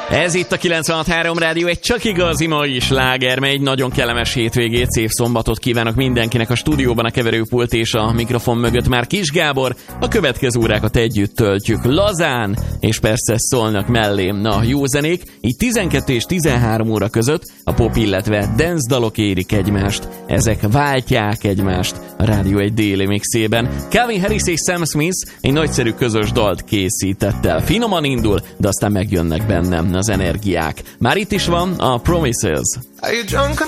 Ez itt a 96.3 Rádió, egy csak igazi mai sláger, egy nagyon kellemes hétvégét, szép szombatot kívánok mindenkinek. A stúdióban a keverőpult és a mikrofon mögött már Kis Gábor. A következő órákat együtt töltjük lazán, és persze szólnak mellém a jó zenék. Így 12 és 13 óra között a pop, illetve dance dalok érik egymást. Ezek váltják egymást a Rádió egy déli mixében. Calvin Harris és Sam Smith egy nagyszerű közös dalt készített el. Finoman indul, de aztán megjönnek bennem az energiák. Már itt is van a Promises. Are you drunk?